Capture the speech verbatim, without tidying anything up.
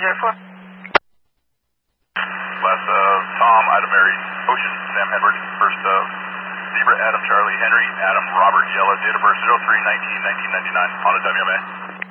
zero four. Last uh, Tom, Ida Mary, Ocean, Sam Edward. First uh, Zebra, Adam Charlie Henry, Adam Robert Yellow. Date of birth zero three nineteen nineteen ninety-nine. On a W M A.